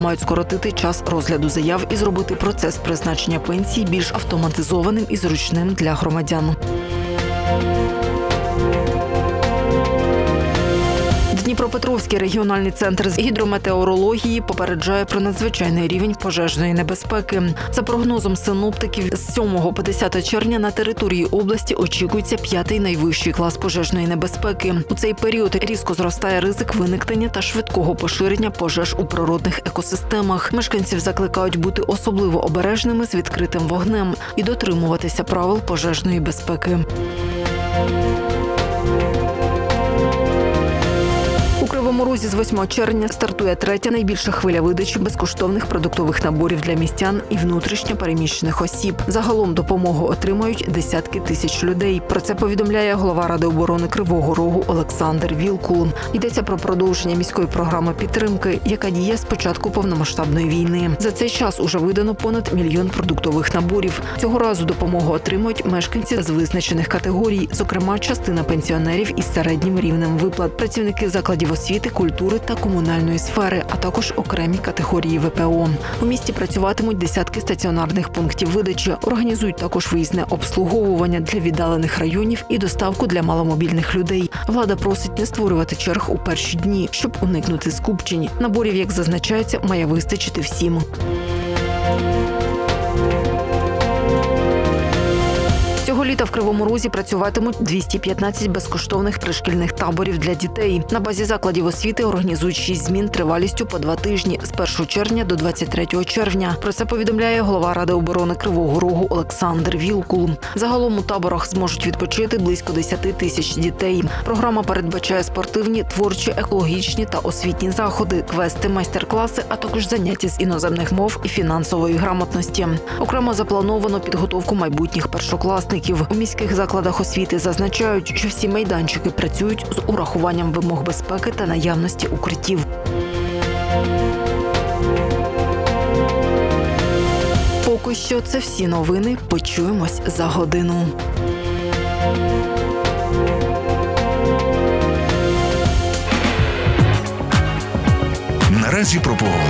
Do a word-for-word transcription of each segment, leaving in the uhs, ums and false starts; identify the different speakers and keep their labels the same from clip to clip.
Speaker 1: Мають скоротити час розгляду заяв і зробити процес призначення пенсії більш автоматизованим і зручним для громадян. Дніпропетровський регіональний центр з гідрометеорології попереджає про надзвичайний рівень пожежної небезпеки. За прогнозом синоптиків, з сьомого по десяте червня на території області очікується п'ятий найвищий клас пожежної небезпеки. У цей період різко зростає ризик виникнення та швидкого поширення пожеж у природних екосистемах. Мешканців закликають бути особливо обережними з відкритим вогнем і дотримуватися правил пожежної безпеки. У Кривому Розі з восьмого червня стартує третя найбільша хвиля видачі безкоштовних продуктових наборів для містян і внутрішньо переміщених осіб. Загалом допомогу отримають десятки тисяч людей. Про це повідомляє голова Ради оборони Кривого Рогу Олександр Вілкул. Йдеться про продовження міської програми підтримки, яка діє з початку повномасштабної війни. За цей час уже видано понад мільйон продуктових наборів. Цього разу допомогу отримують мешканці з визначених категорій, зокрема частина пенсіонерів із середнім рівнем виплат, працівники закладів освіти, культури та комунальної сфери, а також окремі категорії ве пе о. У місті працюватимуть десятки стаціонарних пунктів видачі, організують також виїзне обслуговування для віддалених районів і доставку для маломобільних людей. Влада просить не створювати черг у перші дні, щоб уникнути скупчень. Наборів, як зазначається, має вистачити всім. Цього літа в Кривому Розі працюватимуть двісті п'ятнадцять безкоштовних пришкільних таборів для дітей. На базі закладів освіти організують шість змін тривалістю по два тижні з першого червня до двадцять третього червня. Про це повідомляє голова Ради оборони Кривого Рогу Олександр Вілкул. Загалом у таборах зможуть відпочити близько десять тисяч дітей. Програма передбачає спортивні, творчі, екологічні та освітні заходи, квести, майстер-класи, а також заняття з іноземних мов і фінансової грамотності. Окремо заплановано підготовку майбутніх першокласників. У міських закладах освіти зазначають, що всі майданчики працюють з урахуванням вимог безпеки та наявності укриттів. Поки що це всі новини. Почуємось за годину.
Speaker 2: Наразі про погоду.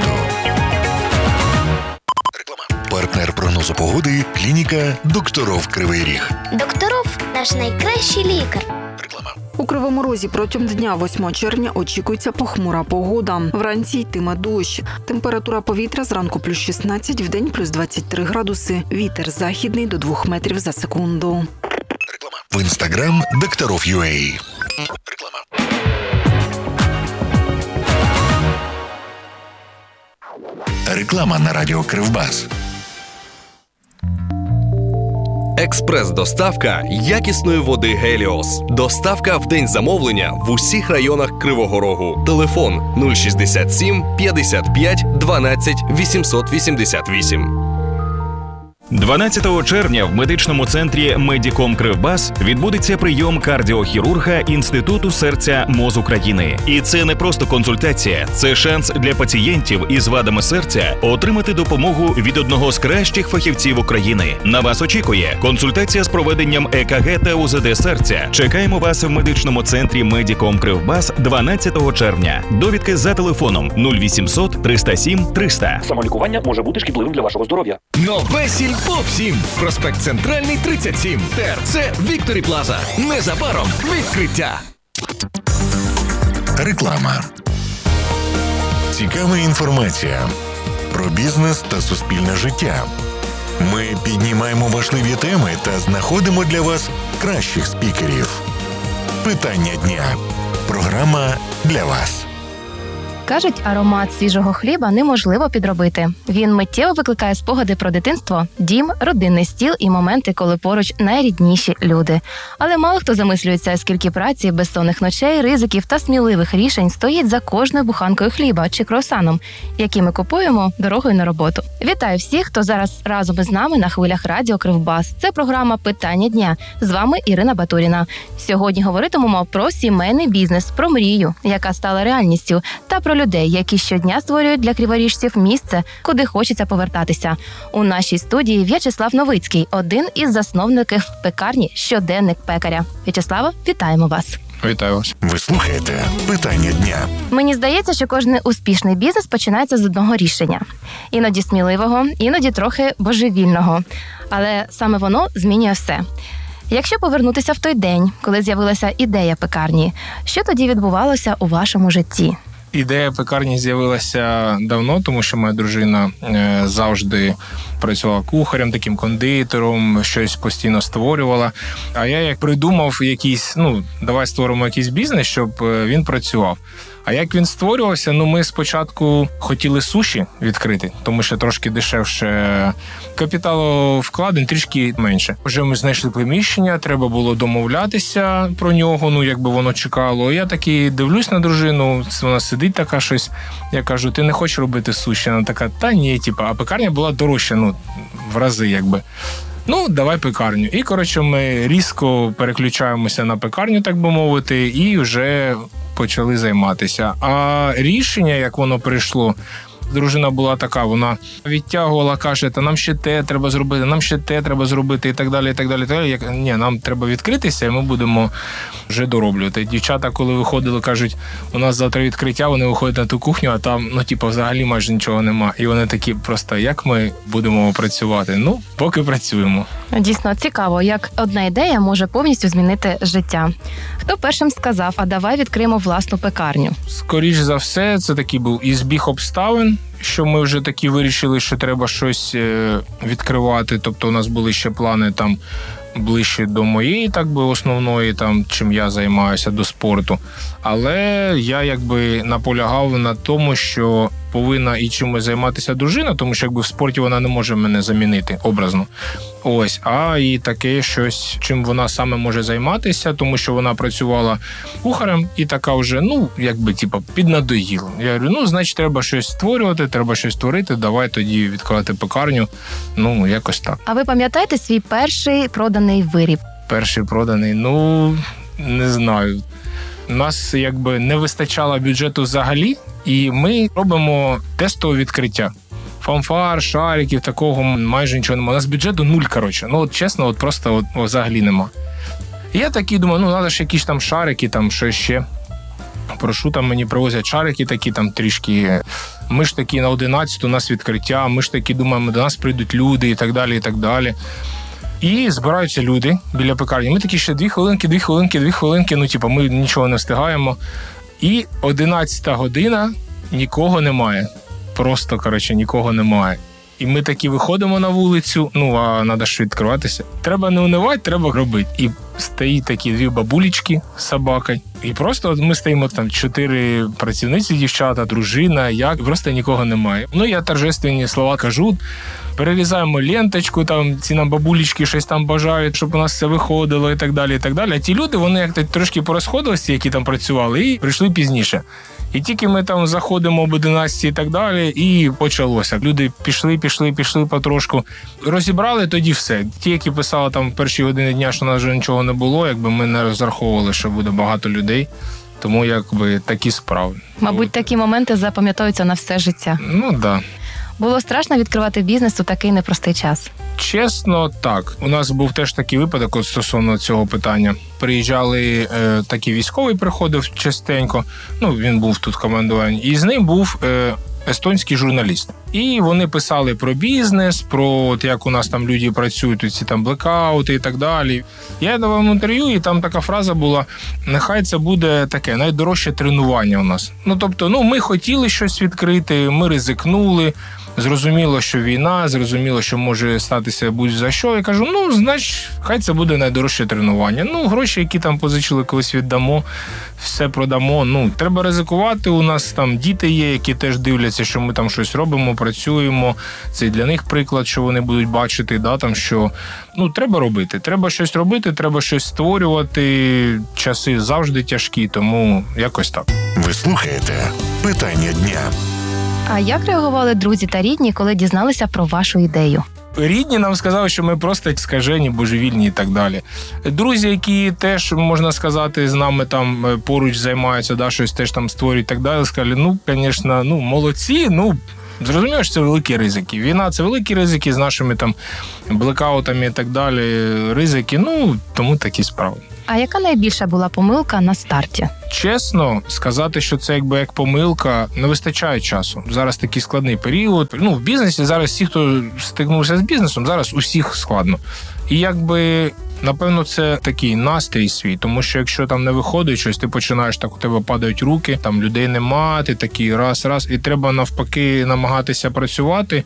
Speaker 2: Партнер прогнозу погоди – клініка «Докторов Кривий Ріг».
Speaker 3: Докторов – наш найкращий лікар.
Speaker 2: Реклама.
Speaker 1: У Кривому Розі протягом дня восьмого червня очікується похмура погода. Вранці йтиме дощ. Температура повітря зранку плюс шістнадцять, вдень плюс двадцять три градуси. Вітер західний до двох метрів за секунду.
Speaker 2: Реклама. В інстаграм «Докторов ю ей». Реклама. Реклама на радіо Кривбас.
Speaker 4: Експрес-доставка якісної води «Геліос». Доставка в день замовлення в усіх районах Кривого Рогу. Телефон нуль шістдесят сім п'ятдесят п'ять дванадцять вісімсот вісімдесят вісім.
Speaker 5: дванадцятого червня в медичному центрі «Медіком Кривбас» відбудеться прийом кардіохірурга Інституту серця МОЗ України. І це не просто консультація, це шанс для пацієнтів із вадами серця отримати допомогу від одного з кращих фахівців України. На вас очікує консультація з проведенням е ка ге та у зет де серця. Чекаємо вас в медичному центрі «Медіком Кривбас» дванадцятого червня. Довідки за телефоном нуль вісімсот триста сім триста.
Speaker 6: Самолікування може бути шкідливим для вашого здоров'я.
Speaker 7: Нове Сільпо всім. Проспект Центральний, тридцять сім. Те ер це Вікторі Плаза. Незабаром відкриття.
Speaker 2: Реклама. Цікава інформація про бізнес та суспільне життя. Ми піднімаємо важливі теми та знаходимо для вас кращих спікерів. Питання дня. Програма для вас.
Speaker 8: Кажуть, аромат свіжого хліба неможливо підробити. Він миттєво викликає спогади про дитинство, дім, родинний стіл і моменти, коли поруч найрідніші люди. Але мало хто замислюється, скільки праці, безсонних ночей, ризиків та сміливих рішень стоїть за кожною буханкою хліба чи круасаном, які ми купуємо дорогою на роботу. Вітаю всіх, хто зараз разом із нами на хвилях радіо Кривбас. Це програма «Питання дня». З вами Ірина Батуріна. Сьогодні говоритимемо про сімейний бізнес, про мрію, яка стала реальністю, та про людей, які щодня створюють для криворіжців місце, куди хочеться повертатися. У нашій студії В'ячеслав Новицький, один із засновників пекарні «Щоденник пекаря». В'ячеслава, вітаємо вас.
Speaker 9: Вітаю вас.
Speaker 2: Ви слухаєте «Питання дня».
Speaker 8: Мені здається, що кожен успішний бізнес починається з одного рішення. Іноді сміливого, іноді трохи божевільного. Але саме воно змінює все. Якщо повернутися в той день, коли з'явилася ідея пекарні, що тоді відбувалося у вашому житті?
Speaker 9: Ідея пекарні з'явилася давно, тому що моя дружина е, завжди працювала кухарем, таким кондитером, щось постійно створювала. А я як придумав якийсь, ну, давай створимо якийсь бізнес, щоб він працював. А як він створювався, ну ми спочатку хотіли суші відкрити, тому що трошки дешевше капіталовкладень, трішки менше. Вже ми знайшли приміщення, треба було домовлятися про нього, ну якби воно чекало. Я такий дивлюсь на дружину, вона сидить така щось. Я кажу, ти не хочеш робити суші? Вона така, та ні, типу, а пекарня була дорожча, ну в рази якби. Ну, давай пекарню. І, коротше, ми різко переключаємося на пекарню, так би мовити, і вже почали займатися. А рішення, як воно прийшло, дружина була така, вона відтягувала, каже, та нам ще те треба зробити, нам ще те треба зробити і так далі, і так далі. І так далі. Як, ні, нам треба відкритися, і ми будемо вже дороблювати. Дівчата, коли виходили, кажуть, у нас завтра відкриття, вони виходять на ту кухню, а там, ну, типу, взагалі майже нічого нема. І вони такі, просто, як ми будемо працювати? Ну, поки працюємо.
Speaker 8: Дійсно, цікаво, як одна ідея може повністю змінити життя. Хто першим сказав, а давай відкриємо власну пекарню?
Speaker 9: Скоріш за все, це такий був і збіг обставин, що ми вже такі вирішили, що треба щось відкривати. Тобто у нас були ще плани там ближче до моєї, так би, основної, там, чим я займаюся, до спорту. Але я якби наполягав на тому, що повинна і чимось займатися дружина, тому що якби в спорті вона не може мене замінити образно. Ось, а і таке щось, чим вона саме може займатися, тому що вона працювала кухарем і така вже, ну, якби, типу, піднадоїла. Я говорю, ну, значить, треба щось створювати, треба щось створити, давай тоді відкривати пекарню, ну, якось так.
Speaker 8: А ви пам'ятаєте свій перший проданий виріб?
Speaker 9: Перший проданий, ну, не знаю. У нас, якби, не вистачало бюджету взагалі, і ми робимо тестове відкриття. Фанфар, шариків, такого майже нічого немає. У нас бюджету нуль, коротше. Ну, от чесно, от просто от, от, взагалі нема. І я такий думаю, ну, треба ж якісь там шарики, там, що ще. Прошу, там мені привозять шарики такі, там, трішки. Ми ж такі на одинадцяту, у нас відкриття, ми ж такі думаємо, до нас прийдуть люди і так далі, і так далі. І збираються люди біля пекарні. Ми такі ще дві хвилинки, дві хвилинки, дві хвилинки, ну, типу, ми нічого не встигаємо. І одинадцята година, нікого немає. Просто, коротше, нікого немає. І ми такі виходимо на вулицю, ну, а треба ж відкриватися. Треба не унивати, треба робити. І стоїть такі дві бабулечки з собакою. І просто ми стоїмо там чотири працівниці, дівчата, дружина, я, просто нікого немає. Ну, я торжественні слова кажу, перерізаємо ленточку, там ці нам бабулечки щось там бажають, щоб у нас все виходило і так далі, і так далі. А ті люди, вони як-то трошки порозходилися, які там працювали, і прийшли пізніше. І тільки ми там заходимо об одинадцятій і так далі, і почалося. Люди пішли, пішли, пішли потрошку. Розібрали тоді все. Ті, які писали там в перші години дня, що у нас вже нічого не було, якби ми не розраховували, що буде багато людей. Тому якби такі справи.
Speaker 8: Мабуть, такі моменти запам'ятовуються на все життя.
Speaker 9: Ну, так. Да.
Speaker 8: Було страшно відкривати бізнес у такий непростий час?
Speaker 9: Чесно, так. У нас був теж такий випадок от стосовно цього питання. Приїжджали, е, такий військовий приходив частенько, ну, він був тут командуванні, і з ним був е, естонський журналіст. І вони писали про бізнес, про от як у нас там люди працюють, ці там блекаути і так далі. Я давав інтерв'ю, і там така фраза була: нехай це буде таке найдорожче тренування у нас. Ну, тобто, ну, ми хотіли щось відкрити, ми ризикнули, зрозуміло, що війна, зрозуміло, що може статися будь-за що. Я кажу, ну, значить, хай це буде найдорожче тренування. Ну, гроші, які там позичили, колись віддамо, все продамо. Ну, треба ризикувати, у нас там діти є, які теж дивляться, що ми там щось робимо, працюємо. Це для них приклад, що вони будуть бачити, да, там, що, ну, треба робити. Треба щось робити, треба щось створювати. Часи завжди тяжкі, тому якось так.
Speaker 2: Ви слухаєте «Питання дня».
Speaker 8: А як реагували друзі та рідні, коли дізналися про вашу ідею?
Speaker 9: Рідні нам сказали, що ми просто скажені, божевільні і так далі. Друзі, які теж, можна сказати, з нами там поруч займаються, да, щось теж там створюють і так далі, сказали, ну, звісно, ну, молодці, ну, Зрозуміло, що це великі ризики. Війна – це великі ризики з нашими там блекаутами і так далі. Ризики, ну, тому такі справи.
Speaker 8: А яка найбільша була помилка на старті?
Speaker 9: Чесно, сказати, що це якби як помилка, не вистачає часу. Зараз такий складний період. Ну, в бізнесі зараз всі, хто стикнувся з бізнесом, зараз усіх складно. І якби, напевно, це такий настрій свій, тому що якщо там не виходить щось, ти починаєш так, у тебе падають руки, там людей нема, ти такий раз-раз, і треба навпаки намагатися працювати.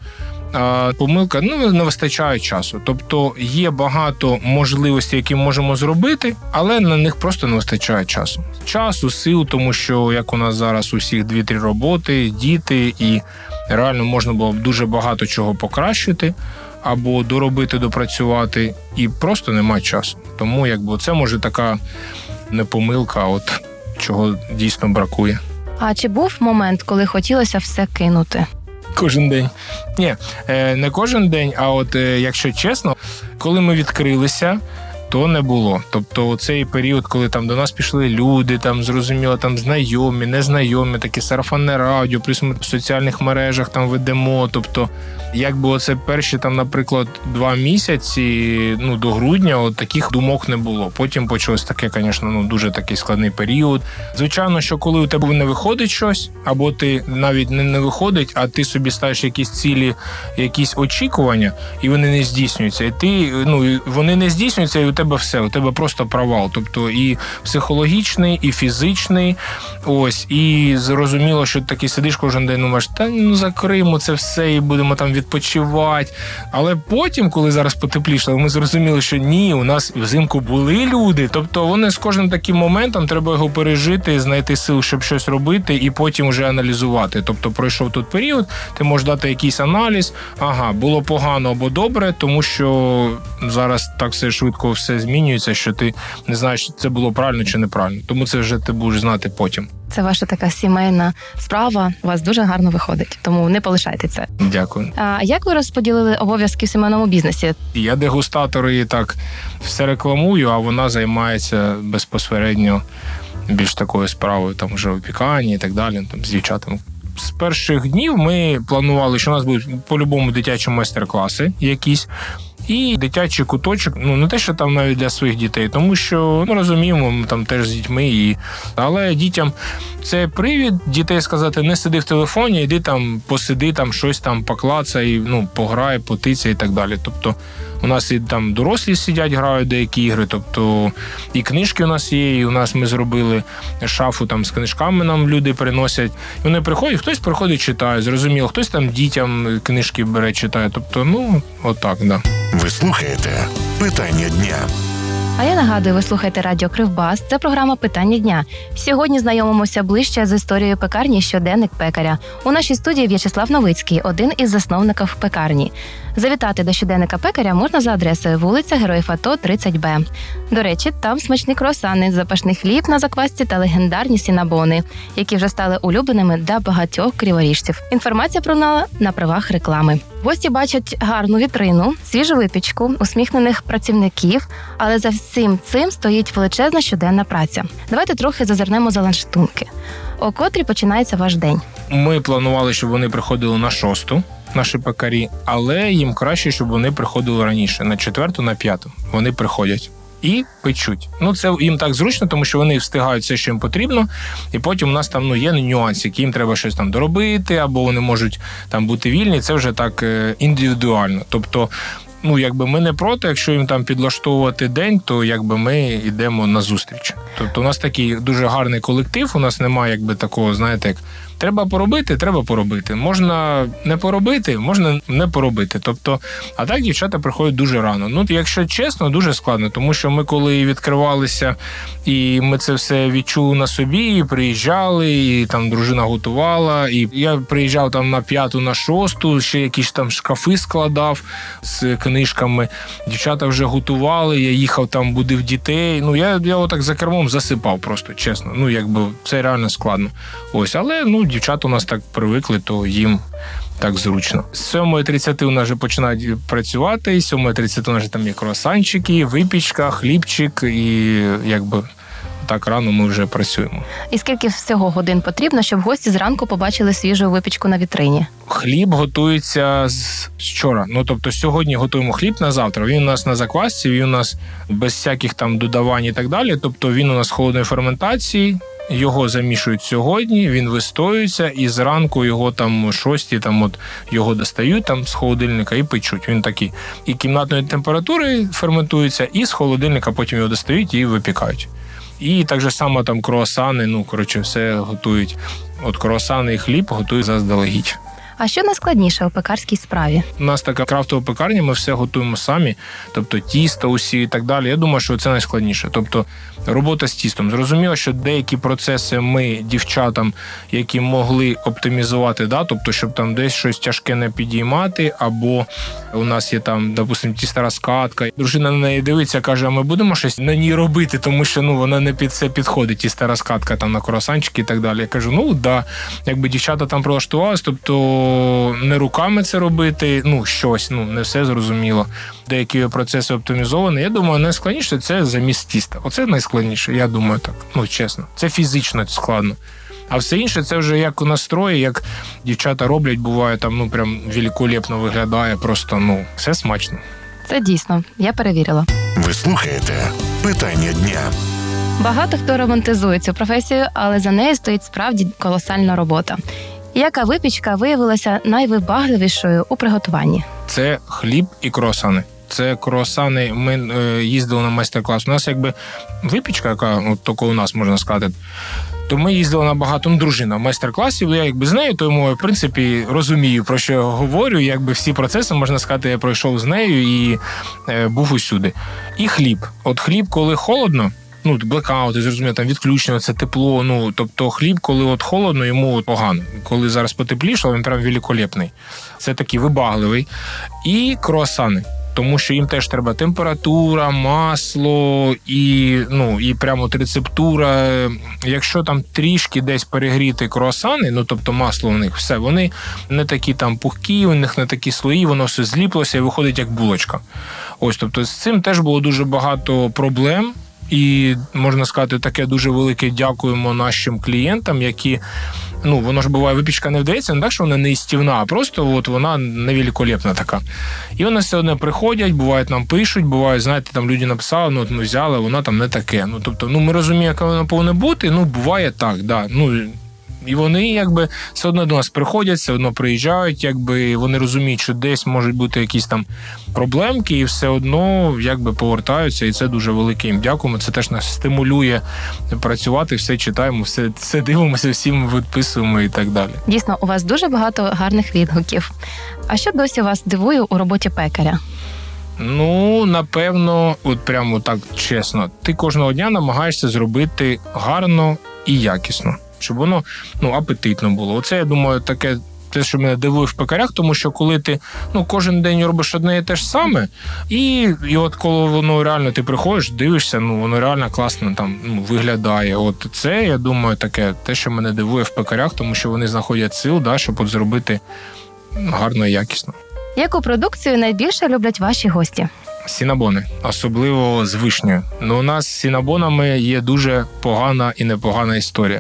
Speaker 9: А помилка, ну, не вистачає часу. Тобто є багато можливостей, які можемо зробити, але на них просто не вистачає часу. Часу, сил, тому що, як у нас зараз у всіх дві-три роботи, діти, і реально можна було б дуже багато чого покращити, або доробити, допрацювати, і просто немає часу. Тому, якби, це може така не помилка, а от чого дійсно бракує.
Speaker 8: А чи був момент, коли хотілося все кинути?
Speaker 9: Кожен день. Ні, не кожен день, а от, якщо чесно, коли ми відкрилися, то не було. Тобто цей період, коли там до нас пішли люди, там зрозуміло, там знайомі, незнайомі, такі сарафанне радіо, плюс ми в соціальних мережах там ведемо. Тобто, якби оце перші там, наприклад, два місяці, ну, до грудня, от таких думок не було. Потім почалось таке, звісно, ну, дуже такий складний період. Звичайно, що коли у тебе не виходить щось, або ти навіть не, не виходить, а ти собі ставиш якісь цілі, якісь очікування, і вони не здійснюються. І ти, ну, вони не здійснюються, і у тебе все, у тебе просто провал. Тобто і психологічний, і фізичний. Ось, і зрозуміло, що ти такий сидиш кожен день, думаєш, та ну закриємо це все і будемо там відпочивати. Але потім, коли зараз потеплішало, ми зрозуміли, що ні, у нас взимку були люди. Тобто вони з кожним таким моментом, треба його пережити, знайти сил, щоб щось робити, і потім вже аналізувати. Тобто пройшов тут період, ти можеш дати якийсь аналіз, ага, було погано або добре, тому що зараз так все швидко все змінюється, що ти не знаєш, це було правильно чи неправильно. Тому це вже ти будеш знати потім.
Speaker 8: Це ваша така сімейна справа, у вас дуже гарно виходить, тому не полишайте це.
Speaker 9: Дякую.
Speaker 8: А як ви розподілили обов'язки в сімейному бізнесі?
Speaker 9: Я дегустатор і так все рекламую, а вона займається безпосередньо більш такою справою, там вже опікання і так далі, там з дівчатами. З перших днів ми планували, що у нас будуть по-любому дитячі майстер-класи якісь. І дитячий куточок, ну не те, що там навіть для своїх дітей, тому що, ну розуміємо, ми там теж з дітьми, і... але дітям це привід дітей сказати, не сиди в телефоні, йди там, посиди, там щось там поклацай, ну, пограй, потиця і так далі. Тобто у нас і там дорослі сидять, грають деякі ігри, тобто і книжки у нас є, і у нас ми зробили шафу там з книжками, нам люди приносять. І вони приходять, хтось приходить, читає, зрозуміло, хтось там дітям книжки бере, читає. Тобто, ну, отак, да.
Speaker 2: Ви слухаєте «Питання дня».
Speaker 8: А я нагадую, ви слухаєте радіо Кривбас. Це програма «Питання дня». Сьогодні знайомимося ближче з історією пекарні «Щоденник пекаря». У нашій студії В'ячеслав Новицький, один із засновників пекарні. Завітати до «Щоденника пекаря» можна за адресою вулиця Героїв АТО, тридцять Б. До речі, там смачні круасани, запашний хліб на заквасці та легендарні сінабони, які вже стали улюбленими для багатьох криворіжців. Інформація про нас на правах реклами. Гості бачать гарну вітрину, свіжу випічку, усміхнених працівників, але за всім цим стоїть величезна щоденна праця. Давайте трохи зазирнемо за лаштунки. О котрій починається ваш день?
Speaker 9: Ми планували, щоб вони приходили на шосту, наші пекарі, але їм краще, щоб вони приходили раніше, на четверту, на п'яту. Вони приходять і печуть. Ну, це їм так зручно, тому що вони встигають все, що їм потрібно, і потім у нас там, ну, є нюанси, які їм треба щось там доробити, або вони можуть там бути вільні, це вже так індивідуально. Тобто, ну, якби ми не проти, якщо їм там підлаштовувати день, то якби ми йдемо на зустріч. Тобто у нас такий дуже гарний колектив, у нас немає якби такого, знаєте, як треба поробити, треба поробити. Можна не поробити, можна не поробити. Тобто, а так дівчата приходять дуже рано. Ну, якщо чесно, дуже складно, тому що ми коли відкривалися, і ми це все відчули на собі, і приїжджали, і там дружина готувала, і я приїжджав там на п'яту, на шосту, ще якісь там шкафи складав з книжками. Дівчата вже готували, я їхав там, будив дітей. Ну, я, я отак за кермом засипав просто, чесно. Ну, якби це реально складно. Ось, але, ну, дівчата у нас так привикли, то їм так зручно. З сьомої тридцяти у нас вже починають працювати, з сьомої тридцяти у нас вже там є круасанчики, випічка, хлібчик, і якби так рано ми вже працюємо.
Speaker 8: І скільки всього годин потрібно, щоб гості зранку побачили свіжу випічку на вітрині?
Speaker 9: Хліб готується з вчора. Ну, тобто сьогодні готуємо хліб на завтра. Він у нас на заквасці, він у нас без всяких там додавань і так далі. Тобто він у нас холодної ферментації. Його замішують сьогодні, він вистоюється, і зранку його там о шостій, там от його достають там з холодильника і печуть. Він такий і кімнатної температури ферментується, і з холодильника потім його достають і випікають. І так же само там круасани, ну, коротше, все готують. От круасани і хліб готують заздалегідь.
Speaker 8: А що найскладніше у пекарській справі?
Speaker 9: У нас така крафтова пекарня, ми все готуємо самі, тобто тісто усі і так далі. Я думаю, що це найскладніше. Тобто робота з тістом. Зрозуміло, що деякі процеси ми дівчатам, які могли оптимізувати, да, тобто щоб там десь щось тяжке не підіймати, або у нас є там, допустимо, тіста розкатка. Дружина на неї дивиться, каже, а ми будемо щось на ній робити, тому що ну вона не під це підходить, тіста розкатка там на круасанчики і так далі. Я кажу, ну да, якби дівчата там прилаштувалися, тобто не руками це робити, ну, щось, ну, не все зрозуміло. Деякі процеси оптимізовані. Я думаю, найскладніше – це заміс тіста. Оце найскладніше, я думаю так, ну, чесно. Це фізично складно. А все інше – це вже як у настрої, як дівчата роблять, буває, там, ну, прям великолепно виглядає, просто, ну, все смачно.
Speaker 8: Це дійсно, я перевірила.
Speaker 2: Ви слухаєте «Питання дня».
Speaker 8: Багато хто романтизує цю професію, але за нею стоїть справді колосальна робота. Яка випічка виявилася найвибагливішою у приготуванні?
Speaker 9: Це хліб і круасани. Це круасани, ми е, їздили на майстер-клас. У нас якби випічка, яка от тако у нас, можна сказати, то ми їздили на багато, ну, дружина майстер-класів, я якби з нею, тому я, в принципі, розумію, про що я говорю, якби всі процеси, можна сказати, я пройшов з нею і е, був усюди. І хліб. От хліб, коли холодно, ну, блекаути, зрозуміло, там відключення, це тепло, ну, тобто хліб, коли от холодно, йому от погано. Коли зараз потеплішало, він прям великолепний. Це такий вибагливий. І круасани. Тому що їм теж треба температура, масло і, ну, і прямо от рецептура. Якщо там трішки десь перегріти круасани, ну, тобто масло в них, все, вони не такі там пухкі, у них не такі слої, воно все зліплося і виходить як булочка. Ось, тобто з цим теж було дуже багато проблем. І, можна сказати, таке дуже велике дякуємо нашим клієнтам, які, ну, воно ж буває, випічка не вдається, не так, що вона не істівна, а просто от вона невеликолепна така. І вони все одно приходять, бувають нам пишуть, буває, знаєте, там люди написали, ну, от ми взяли, вона там не таке. Ну, тобто, ну, ми розуміємо, яка вона повинна бути, ну, буває так, да, ну, і вони, якби, все одно до нас приходять, все одно приїжджають, якби, вони розуміють, що десь можуть бути якісь там проблемки, і все одно, якби, повертаються, і це дуже велике їм дякуємо. Це теж нас стимулює працювати, все читаємо, все, все дивимося, всім відписуємо і так далі.
Speaker 8: Дійсно, у вас дуже багато гарних відгуків. А що досі вас дивує у роботі пекаря?
Speaker 9: Ну, напевно, от прямо так чесно, ти кожного дня намагаєшся зробити гарно і якісно, щоб воно, ну, апетитно було. Оце, я думаю, таке те, що мене дивує в пекарях, тому що коли ти, ну, кожен день робиш одне і те ж саме, і, і от коли воно реально ти приходиш, дивишся, ну, воно реально класно там, ну, виглядає. От це, я думаю, таке те, що мене дивує в пекарях, тому що вони знаходять сил, да, щоб от зробити гарно і якісно.
Speaker 8: Яку продукцію найбільше люблять ваші гості?
Speaker 9: Сінабони, особливо з вишнею. Ну, у нас з сінабонами є дуже погана і непогана історія.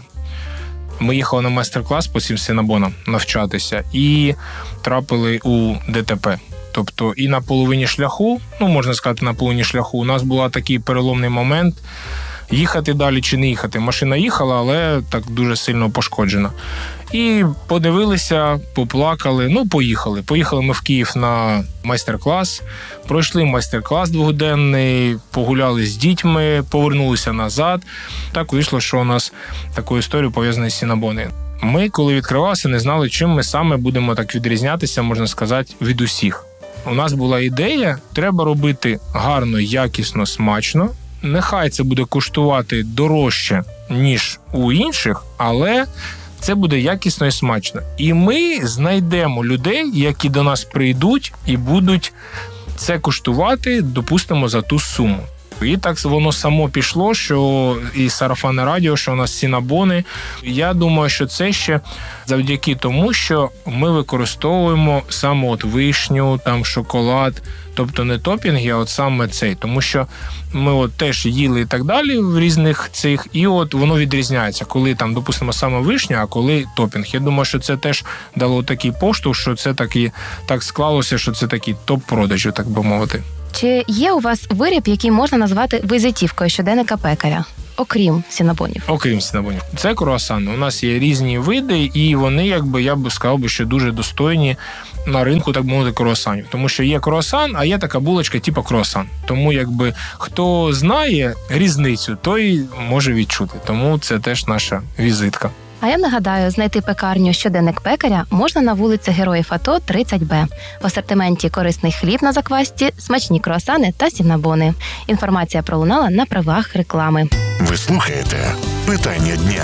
Speaker 9: Ми їхали на майстер-клас по цим сінабонам навчатися і трапили у ДТП. Тобто і на половині шляху, ну, можна сказати, на половині шляху, у нас був такий переломний момент, їхати далі чи не їхати. Машина їхала, але так дуже сильно пошкоджена. І подивилися, поплакали, ну, поїхали. Поїхали ми в Київ на майстер-клас, пройшли майстер-клас двогоденний, погуляли з дітьми, повернулися назад. Так вийшло, що у нас таку історію пов'язана з сінабони. Ми, коли відкривалися, не знали, чим ми саме будемо так відрізнятися, можна сказати, від усіх. У нас була ідея, треба робити гарно, якісно, смачно. Нехай це буде коштувати дорожче, ніж у інших, але це буде якісно і смачно. І ми знайдемо людей, які до нас прийдуть і будуть це коштувати, допустимо, за ту суму. І так воно само пішло, що і сарафанне радіо, що у нас сінабони. Я думаю, що це ще завдяки тому, що ми використовуємо саме от вишню, там шоколад, тобто не топінги, а от саме цей. Тому що ми от теж їли і так далі в різних цих, і от воно відрізняється, коли там, допустимо, саме вишня, а коли топінг. Я думаю, що це теж дало такий поштовх, що це такі, так склалося, що це такий топ-продажі, так би мовити.
Speaker 8: Чи є у вас виріб, який можна назвати візитівкою щоденника пекаря, окрім сінабонів?
Speaker 9: Окрім сінабонів. Це круасани. У нас є різні види, і вони, якби, я б сказав, що дуже достойні на ринку, так мовити, круасанів. Тому що є круасан, а є така булочка, типу круасан. Тому, якби, хто знає різницю, той може відчути. Тому це теж наша візитка.
Speaker 8: А я нагадаю, знайти пекарню «Щоденник пекаря» можна на вулиці Героїв АТО, тридцять Б. В асортименті корисний хліб на заквасці, смачні круасани та сінабони. Інформація пролунала на правах реклами.
Speaker 2: Ви слухаєте «Питання дня».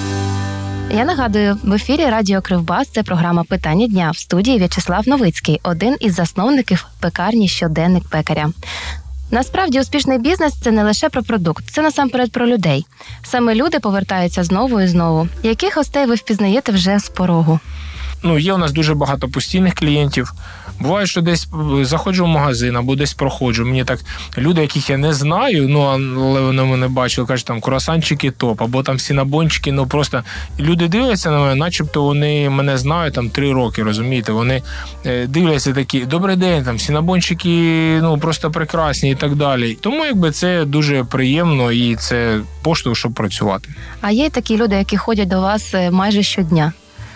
Speaker 8: Я нагадую, в ефірі Радіо Кривбас це програма «Питання дня». В студії В'ячеслав Новицький, один із засновників пекарні «Щоденник пекаря». Насправді, успішний бізнес – це не лише про продукт, це насамперед про людей. Саме люди повертаються знову і знову. Яких гостей ви впізнаєте вже з порогу?
Speaker 9: Ну, є у нас дуже багато постійних клієнтів. Буває, що десь заходжу в магазин або десь проходжу. Мені так люди, яких я не знаю, ну, але вони мене бачили, кажуть, там, круасанчики топ, або там сінабончики, ну, просто люди дивляться на мене, начебто вони мене знають там три роки, розумієте? Вони дивляться такі, добрий день, там, сінабончики, ну, просто прекрасні і так далі. Тому, якби, це дуже приємно і це поштовх, щоб працювати.
Speaker 8: А є такі люди, які ходять до вас майже щодня?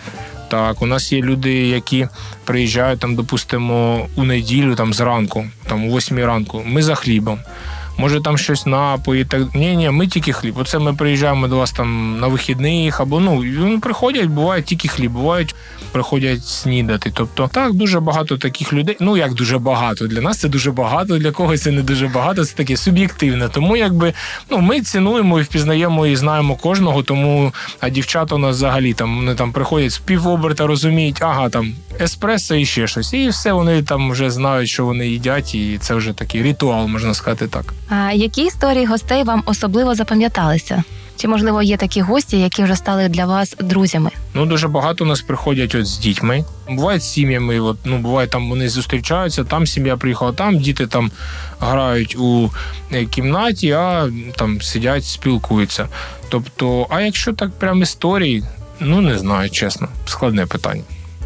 Speaker 9: Так, у нас є люди, які приїжджають, там, допустимо, у неділю, там, зранку, там, у восьмій ранку. Ми за хлібом. Може, там щось напої, так. Ні, ні, ми тільки хліб. Оце ми приїжджаємо до вас там на вихідних, або, ну, приходять, буває тільки хліб, бувають, приходять снідати. Тобто, так, дуже багато таких людей. Ну, як дуже багато. Для нас це дуже багато, для когось це не дуже багато, це таке суб'єктивне. Тому, якби, ну, ми цінуємо і впізнаємо і знаємо кожного, тому, а дівчата у нас взагалі, там, вони там приходять з півоберта, розуміють, ага, там, еспресо і ще щось. І все, вони там вже знають, що вони їдять, і це вже такий ритуал, можна сказати так.
Speaker 8: А які історії гостей вам особливо запам'яталися? Чи, можливо, є такі гості, які вже стали для вас друзями?
Speaker 9: Ну, дуже багато у нас приходять от з дітьми. Бувають з сім'ями, от, ну, буває, там вони зустрічаються, там сім'я приїхала, там діти там грають у кімнаті, а там сидять, спілкуються. Тобто, а якщо так прям історії, ну, не знаю, чесно, складне питання.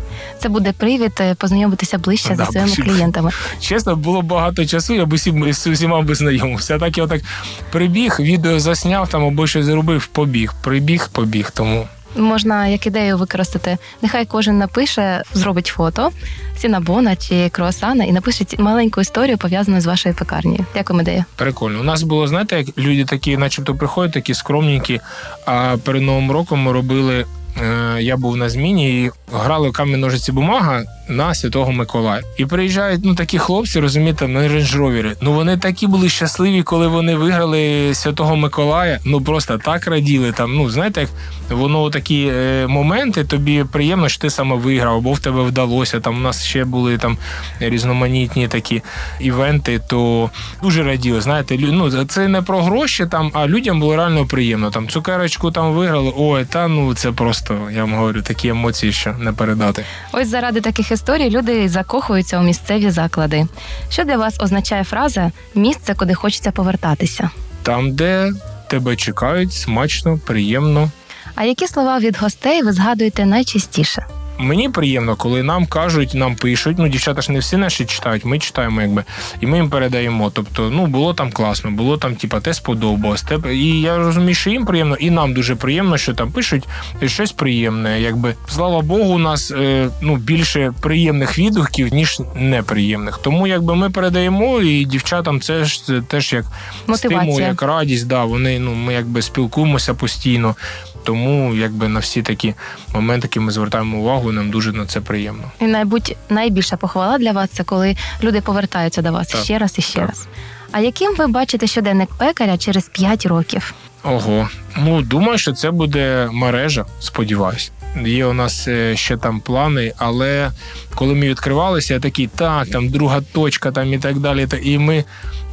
Speaker 8: Це буде привід познайомитися ближче
Speaker 9: да,
Speaker 8: зі своїми
Speaker 9: спасибо.
Speaker 8: клієнтами.
Speaker 9: Чесно, було багато часу, я б усім, з усіма би знайомився. А так я так прибіг, відео засняв, там або щось зробив, побіг. Прибіг, побіг, тому...
Speaker 8: Можна як ідею використати. Нехай кожен напише, зробить фото сінабона чи круасана і напише маленьку історію, пов'язану з вашою пекарнею. Як вам ідея?
Speaker 9: Прикольно. У нас було, знаєте, як люди такі, начебто приходять, такі скромненькі, а перед Новим роком ми робили, е, я був на зміні і грали камінь, ножиці, бумага на Святого Миколая. І приїжджають, ну, такі хлопці, розумієте, на рейндж-ровері. Ну, вони такі були щасливі, коли вони виграли Святого Миколая. Ну, просто так раділи. Там, ну, знаєте, як воно такі е, моменти, тобі приємно, що ти саме виграв, або в тебе вдалося. Там у нас ще були там різноманітні такі івенти, то дуже раділи. Знаєте, ну, це не про гроші, там, а людям було реально приємно. Там цукерочку там виграли, ой, та ну це просто, я вам говорю, такі емоції, що не передати.
Speaker 8: Ось заради таких історій люди закохуються у місцеві заклади. Що для вас означає фраза «місце, куди хочеться повертатися»?
Speaker 9: Там, де тебе чекають, смачно, приємно.
Speaker 8: А які слова від гостей ви згадуєте найчастіше?
Speaker 9: Мені приємно, коли нам кажуть, нам пишуть, ну, дівчата ж не всі наші читають, ми читаємо, якби, і ми їм передаємо. Тобто, ну, було там класно, було там, типа, те сподобалось. Те... І я розумію, що їм приємно, і нам дуже приємно, що там пишуть щось приємне. Якби, слава Богу, у нас, е, ну, більше приємних відгуків, ніж неприємних. Тому, якби, ми передаємо, і дівчатам це ж це теж як
Speaker 8: мотивація,
Speaker 9: стимул, як радість, да, вони, ну, ми, якби, спілкуємося постійно. Тому, якби, на всі такі моменти, які ми звертаємо увагу, нам дуже на це приємно.
Speaker 8: І, мабуть, найбільша похвала для вас – це коли люди повертаються до вас так, ще раз і ще так. раз. А яким ви бачите щоденник пекаря через п'ять років?
Speaker 9: Ого. Ну, думаю, що це буде мережа, сподіваюся. Є у нас ще там плани, але коли ми відкривалися, я такий, так, там друга точка там і так далі. І ми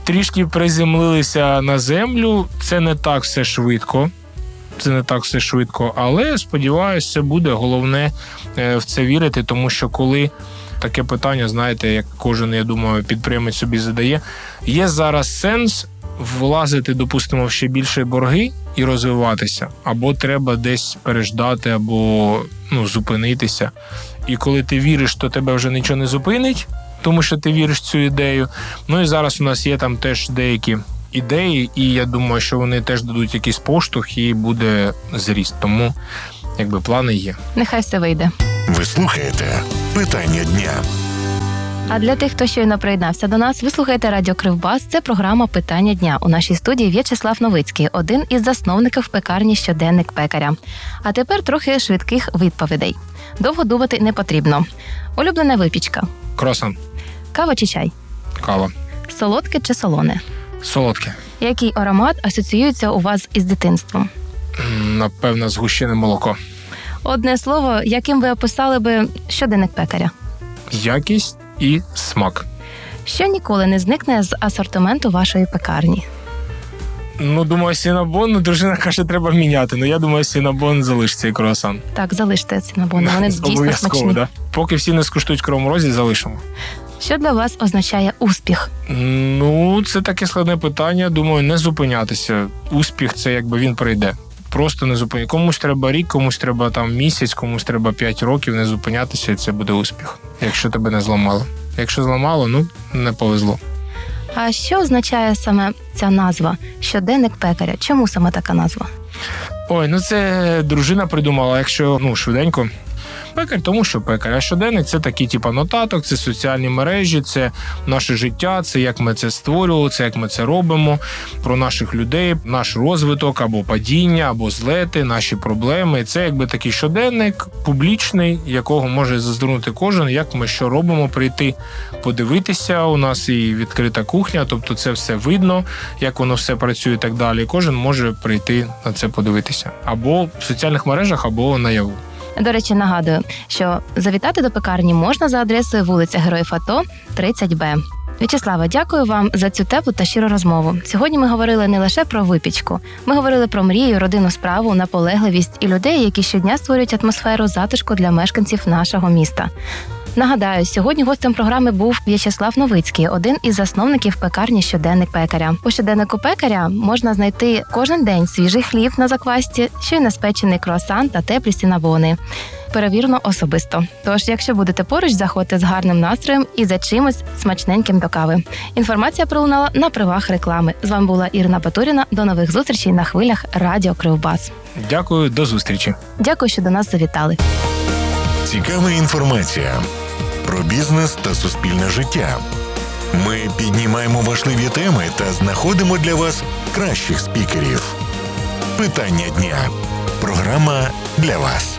Speaker 9: трішки приземлилися на землю. Це не так все швидко. Це не так все швидко, але, сподіваюся, це буде. Головне в це вірити, тому що коли таке питання, знаєте, як кожен, я думаю, підприємець собі задає, є зараз сенс влазити, допустимо, в ще більше борги і розвиватися, або треба десь переждати, або ну, зупинитися. І коли ти віриш, то тебе вже нічого не зупинить, тому що ти віриш в цю ідею. Ну і зараз у нас є там теж деякі ідеї, і я думаю, що вони теж дадуть якийсь поштовх і буде зріст. Тому, якби, плани є.
Speaker 8: Нехай все вийде.
Speaker 2: Ви слухаєте «Питання дня».
Speaker 8: А для тих, хто щойно приєднався до нас, ви слухаєте Радіо Кривбас. Це програма «Питання дня». У нашій студії В'ячеслав Новицький, один із засновників пекарні «Щоденник пекаря». А тепер трохи швидких відповідей. Довго думати не потрібно. Улюблена випічка.
Speaker 9: Круасан.
Speaker 8: Кава чи чай?
Speaker 9: Кава.
Speaker 8: Солодке чи солоне?
Speaker 9: Солодке.
Speaker 8: Який аромат асоціюється у вас із дитинством?
Speaker 9: Напевно, згущене молоко.
Speaker 8: Одне слово, яким ви описали би «Щоденник пекаря»?
Speaker 9: Якість і смак.
Speaker 8: Що ніколи не зникне з асортименту вашої пекарні?
Speaker 9: Ну, думаю, сінабон, ну, дружина каже, треба міняти. Ну, я думаю, сінабон залишиться і круасан.
Speaker 8: Так, залиште сінабони, вони дійсно смачні.
Speaker 9: Да. Поки всі не скуштують Кривому Розі, залишимо.
Speaker 8: Що для вас означає успіх?
Speaker 9: Ну, це таке складне питання. Думаю, не зупинятися. Успіх – це якби він прийде. Просто не зупинятися. Комусь треба рік, комусь треба там місяць, комусь треба п'ять років, не зупинятися, і це буде успіх. Якщо тебе не зламало. Якщо зламало, ну, не повезло.
Speaker 8: А що означає саме ця назва «Щоденник пекаря»? Чому саме така назва?
Speaker 9: Ой, ну це дружина придумала, якщо, ну, швиденько. Пекар, тому що пекар. А щоденник – це такі, типу, нотаток, це соціальні мережі, це наше життя, це як ми це створювали, це як ми це робимо, про наших людей, наш розвиток або падіння, або злети, наші проблеми. Це якби такий щоденник публічний, якого може зазирнути кожен, як ми що робимо, прийти, подивитися. У нас і відкрита кухня, тобто це все видно, як воно все працює і так далі. Кожен може прийти на це подивитися. Або в соціальних мережах, або наяву.
Speaker 8: До речі, нагадую, що завітати до пекарні можна за адресою вулиця Героїв АТО, тридцять Б. В'ячеславе, дякую вам за цю теплу та щиру розмову. Сьогодні ми говорили не лише про випічку. Ми говорили про мрію, родинну справу, наполегливість і людей, які щодня створюють атмосферу затишку для мешканців нашого міста. Нагадаю, сьогодні гостем програми був В'ячеслав Новицький, один із засновників пекарні «Щоденник пекаря». У «Щоденнику пекаря» можна знайти кожен день свіжий хліб на заквасці, щойно спечений круасан та теплі сінабони. Перевірено особисто. Тож, якщо будете поруч, заходьте з гарним настроєм і за чимось смачненьким до кави. Інформація пролунала на правах реклами. З вами була Ірина Батуріна. До нових зустрічей на хвилях Радіо Кривбас.
Speaker 9: Дякую, до зустрічі.
Speaker 8: Дякую, що до нас завітали.
Speaker 2: Цікава інформація про бізнес та суспільне життя. Ми піднімаємо важливі теми та знаходимо для вас кращих спікерів. Питання дня. Програма для вас.